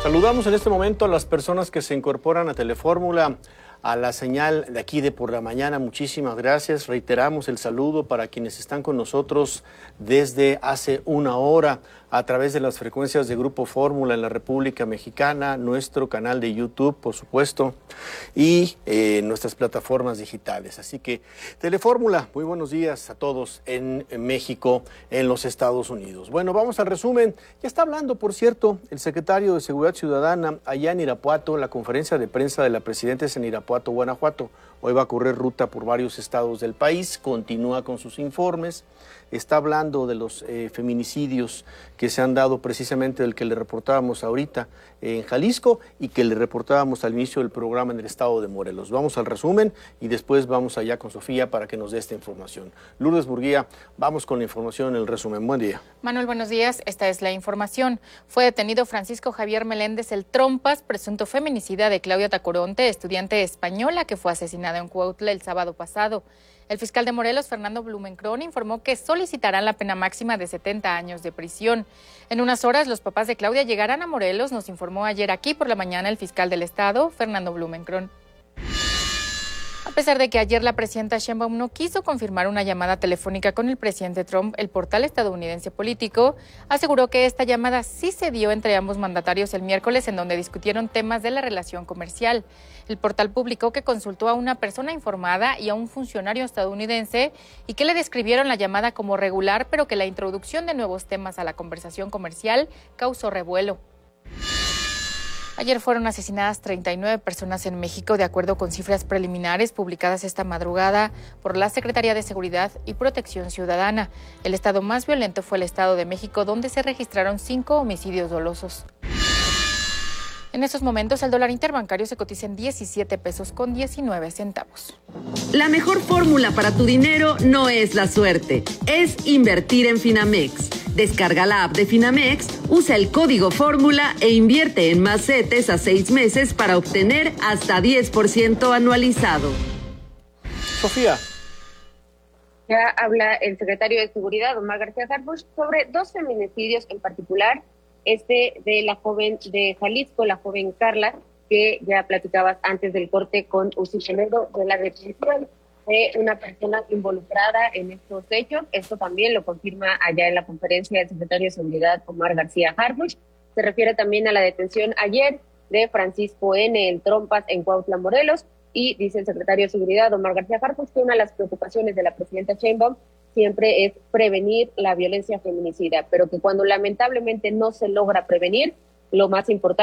Saludamos en este momento a las personas que se incorporan a Telefórmula, a la señal de aquí de por la mañana. Muchísimas gracias. Reiteramos el saludo para quienes están con nosotros desde hace una hora a través de las frecuencias de Grupo Fórmula en la República Mexicana, nuestro canal de YouTube, por supuesto, y nuestras plataformas digitales. Así que Telefórmula, muy buenos días a todos en México, en los Estados Unidos. Bueno, vamos al resumen. Ya está hablando, por cierto, el secretario de Seguridad Ciudadana allá en Irapuato. La conferencia de prensa de la presidenta es en Irapuato, Guanajuato. Hoy va a correr ruta por varios estados del país, continúa con sus informes, está hablando de los feminicidios que se han dado, precisamente del que le reportábamos ahorita en Jalisco y que le reportábamos al inicio del programa en el estado de Morelos. Vamos al resumen y después vamos allá con Sofía para que nos dé esta información. Lourdes Murguía, vamos con la información en el resumen. Buen día. Manuel, buenos días. Esta es la información. Fue detenido Francisco Javier Meléndez el Trompas, presunto feminicida de Claudia Tacoronte, estudiante española que fue asesinada en Cuautla el sábado pasado. El fiscal de Morelos, Fernando Blumenkron, informó que solicitarán la pena máxima de 70 años de prisión. En unas horas, los papás de Claudia llegarán a Morelos, nos informó ayer aquí por la mañana el fiscal del estado, Fernando Blumenkron. A pesar de que ayer la presidenta Sheinbaum no quiso confirmar una llamada telefónica con el presidente Trump, el portal estadounidense Político aseguró que esta llamada sí se dio entre ambos mandatarios el miércoles, en donde discutieron temas de la relación comercial. El portal publicó que consultó a una persona informada y a un funcionario estadounidense y que le describieron la llamada como regular, pero que la introducción de nuevos temas a la conversación comercial causó revuelo. Ayer fueron asesinadas 39 personas en México, de acuerdo con cifras preliminares publicadas esta madrugada por la Secretaría de Seguridad y Protección Ciudadana. El estado más violento fue el Estado de México, donde se registraron 5 homicidios dolosos. En estos momentos, el dólar interbancario se cotiza en 17 pesos con 19 centavos. La mejor fórmula para tu dinero no es la suerte, es invertir en Finamex. Descarga la app de Finamex, usa el código fórmula e invierte en más CETES a 6 meses para obtener hasta 10% anualizado. Sofía. Ya habla el secretario de Seguridad, Omar García Harfuch, sobre 2 feminicidios en particular. Este de la joven de Jalisco, la joven Carla, que ya platicabas antes del corte con Uzi Toledo, de la detención de una persona involucrada en estos hechos. Esto también lo confirma allá en la conferencia del secretario de Seguridad, Omar García Harfuch. Se refiere también a la detención ayer de Francisco N., el Trompas, en Cuautla, Morelos, y dice el secretario de Seguridad, Omar García Harfuch, que una de las preocupaciones de la presidenta Sheinbaum siempre es prevenir la violencia feminicida, pero que cuando lamentablemente no se logra prevenir, lo más importante